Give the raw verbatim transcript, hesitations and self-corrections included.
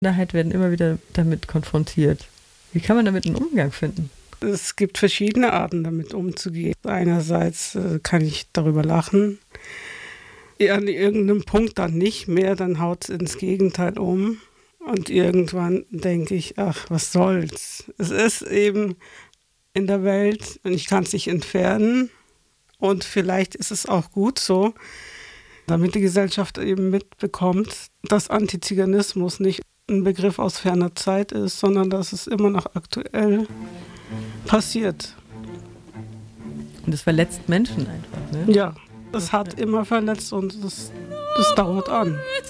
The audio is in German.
Minderheit werden immer wieder damit konfrontiert. Wie kann man damit einen Umgang finden? Es gibt verschiedene Arten, damit umzugehen. Einerseits äh, kann ich darüber lachen, an irgendeinem Punkt dann nicht mehr, dann haut es ins Gegenteil um. Und irgendwann denke ich, ach, was soll's. Es ist eben in der Welt und ich kann es nicht entfernen. Und vielleicht ist es auch gut so, damit die Gesellschaft eben mitbekommt, dass Antiziganismus nicht ein Begriff aus ferner Zeit ist, sondern dass es immer noch aktuell passiert. Und es verletzt Menschen einfach, ne? Ja, es hat immer verletzt und das, das dauert an.